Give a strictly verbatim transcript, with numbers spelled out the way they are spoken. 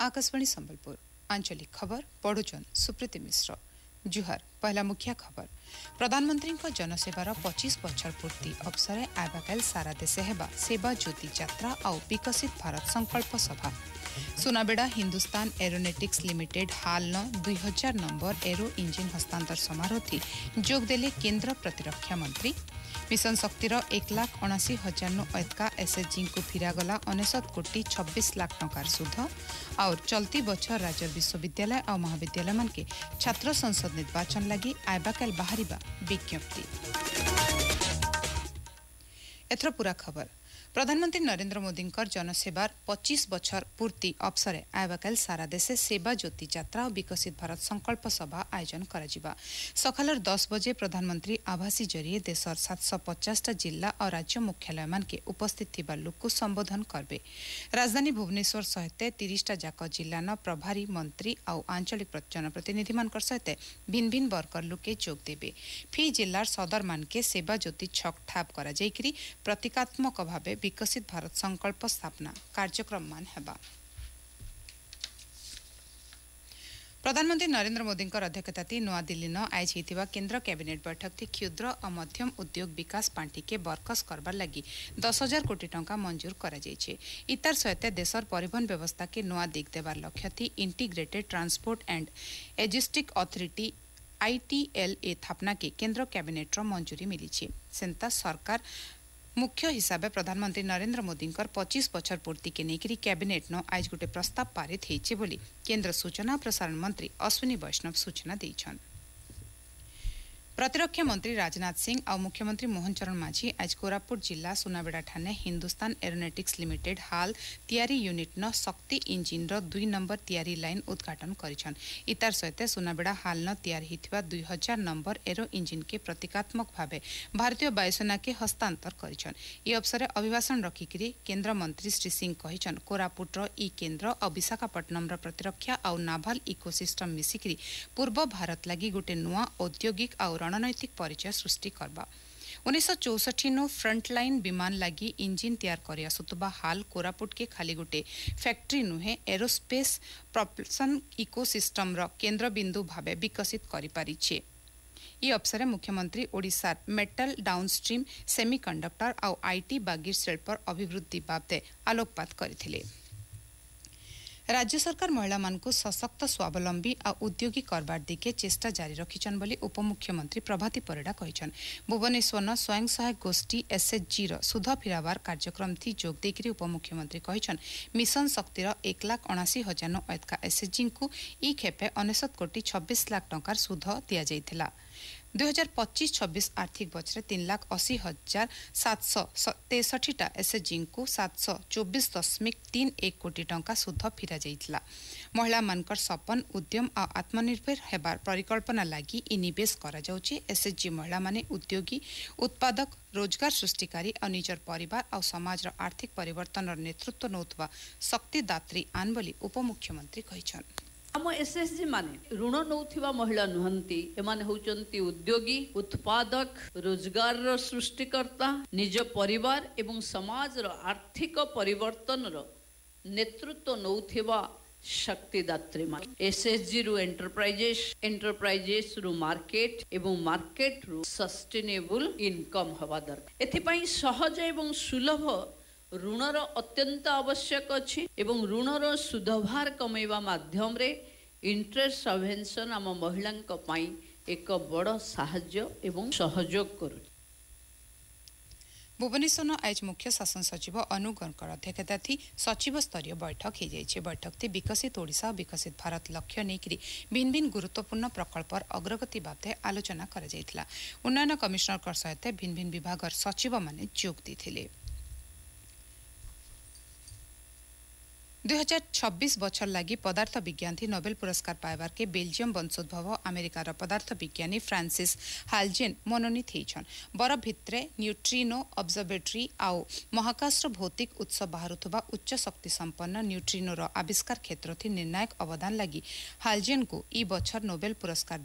आकाशवाणी संबलपुर आंचलिक खबर पढ़ुचन सुप्रीति मिश्र। जुहार पहला मुख्य खबर प्रधानमंत्री जनसेवार पच्चीस बछर पूर्ति अवसर आबाकाल सारा देशे हेबा सेवा ज्योति यात्रा और विकसित भारत संकल्प सभा। सुनाबेड़ा हिंदुस्तान एरोनेटिक्स लिमिटेड हाल न दुई हजार नंबर एरो इंजिन हस्तांतर समारोह थी जोग देले केंद्र प्रतिरक्षा मंत्री। मिशन शक्तिर एक लाख अणाशी हजार नु ऐतका एसएचजी को फिरागला अनेशत कोटी छब्बीस लाख टंकार सुध और चलती बछर राज्य विश्वविद्यालय और महाविद्यालय मन के छात्र संसद निर्वाचन लगी आबाकाल बाहरिबा विज्ञप्ति। एथर पूरा खबर प्रधानमंत्री नरेंद्र मोदी जनसेवार पच्चीस बछर पूर्ति अवसर आबाकाल सारा देशे सेवा ज्योति यात्रा और विकसित भारत संकल्प सभा आयोजन करा। सकाल दस बजे प्रधानमंत्री आभासी जरिए देशर सात सौ पचास जिला और राज्य मुख्यालय मान के उपस्थित थिबा लोक को संबोधन करबे। राजधानी भुवनेश्वर सहित तीस जाक जिला न प्रभारी मंत्री और आंचलिक जनप्रतिनिधि मान सहित भिन्न भिन्न वर्गर लोके जोग देबे। फी जिलार सदर मान के सेवा ज्योति छक ठाप करा जायकरी प्रतीकात्मक भावे विकसित भारत संकल्प स्थापना कार्यक्रम मान हेबा। प्रधानमंत्री नरेंद्र मोदी अध्यक्षता नवा दिल्ली न आज होता केंद्र कैबिनेट बैठक थी क्षुद्र और मध्यम उद्योग विकास पांठी के बरकस करबार लगी दस हजार कोटी टंका मंजूर करा जायछे। इतार सहित देशर परिवहन व्यवस्था के नवा दिग देवार लक्ष्य थी integrated transport and logistic authority आईटीएलए स्थापना के केंद्र कैबिनेट मंजूरी मिली। सेंता सरकार मुख्य हिसाब से प्रधानमंत्री नरेंद्र मोदी पच्चीस बछर पूर्ति के नेकरी कैबिनेट न आज गोटे प्रस्ताव पारित होइछे बोली केंद्र सूचना और प्रसारण मंत्री अश्विनी वैष्णव सूचना देइछन। प्रतिरक्षा मंत्री राजनाथ सिंह और मुख्यमंत्री मोहन चरण माझी आज कोरापुट जिला सुनाबेड़ा ठाने हिंदुस्तान एरोनेटिक्स लिमिटेड हाल तैयारी यूनिट न शक्ति इंजिन रो दुई नंबर तैयारी लाइन उद्घाटन करिछन। इतार सहित सुनाबेड़ा हाल न तैयारी हिथिबा दुई हजार नंबर एरो इंजिन के प्रतीकात्मक भावे भारतीय वायुसेना के हस्तांतर करिछन। ये अवसर अभिभाषण रखिकरी केंद्र मंत्री श्री सिंह कहिछन कोरापुट रो ई केंद्र और विशाखापट्टनम रो प्रतिरक्षा और नाभाल इकोसिस्टम मिसिकरी पूर्व भारत लगी गोटे नुआ औद्योगिक और रणनैतिक परिचय सृष्टि करबा। उन्नीस सौ चौसठ नु फ्रंटलाइन विमान लगी इंजिन तैयार करिया सुतबा हाल कोरापुट के खाली गोटे फैक्ट्री नुहे एरोस्पेस प्रपल्सन इकोसिस्टम रो केंद्र बिंदु भावे विकसित करि पारिछे। ये अवसर मुख्यमंत्री ओडिशा मेटल डाउनस्ट्रीम सेमीकंडक्टर और आईटी बागिर शिल्पर अभिवृद्धि बाबदे आलोकपात करथिले। राज्य सरकार महिला मानकु सशक्त स्वावलंबी और उद्योगी करबार दिगे चेष्टा जारी रखिछन बोली उपमुख्यमंत्री प्रभाती परिडा कहिछन। भुवनेश्वर न स्वयं सहायक गोष्ठी एसएचजी रो सुध फिरावार कार्यक्रम थी जोग देकरी उपमुख्यमंत्री कहिछन मिशन शक्तिर एक लाख अणाशी हजार नो ऐतका एसएचजी को ई खेपे अनेशत कोटी छब्बीस लाख टंकार सुध दिया जाइथिला। दुई हजार पच्चीस छब्बीस आर्थिक बछरे तीन लाख अशी हजार सात सौ तेसठीटा एसएचजी को सात सौ चौबीस दशमिक तीन एक कोटी टंका सुध फिरा जाइथिला। महिला मानकर सपन उद्यम और आत्मनिर्भर हेबार परिकल्पना लगी इ निवेश करा जाउछि। एसएचजी महिला माने उद्योगी उत्पादक रोजगार सृष्टिकारी और निजर परिवार और समाज आर्थिक परिवर्तन नेतृत्व नौथवा शक्तिदात्री आन बोली उपमुख्यमंत्री कहिछन। आम एसएसजी माने ऋण नौथिबा महिला नुहंती एमाने होचंती उद्योगी उत्पादक रोजगार रो सृष्टिकर्ता निज परिवार एवं समाज रो आर्थिक परिवर्तन रो नेतृत्व नौथिबा शक्तिदात्री माने एसएसजी रु एंटरप्राइजेस एंटरप्राइजेस रु मार्केट एवं मार्केट रु सस्टेनेबल इनकम हवा दरकार। एथिपई सहज एवं सुलभ ऋणर अत्यंत आवश्यक अछि एवं ऋणर सुधभार कमेवा माध्यम रे इंटरेस्ट सबवेंशन आम महिलांक पई एक बड़ साहाय्य एवं सहयोग करू। भुवनेश्वर आज मुख्य शासन सचिव अनुगणकर अध्यक्षता थी सचिव स्तरीय बैठक हो जाइए। बैठक थी विकसित ओडिशा विकसित भारत लक्ष्य नेकरी भिन्न भिन्न गुरुत्वपूर्ण प्रकल्प अग्रगति बाबदे आलोचना करा जायथिला। उन्नयन कमिशनर सहित भिन्न भिन्न विभाग सचिव माने जोग देथिले। दुई हजार छब्बीस बछर लगी पदार्थ विज्ञान थी नोबेल पुरस्कार पाइबार के बेल्जियम वंशोद्भव अमेरिकार पदार्थ विज्ञानी फ्रांसिस हालजेन मनोनीत होइछन। बरफ भित्रे न्यूट्रिनो ऑब्जर्वेटरी आउ महाकाश भौतिक उत्स बाहरुथबा उच्च शक्ति संपन्न न्यूट्रिनो रो आविष्कार क्षेत्र थी निर्णायक अवदान लगी हालजेन को ई बछर नोबेल पुरस्कार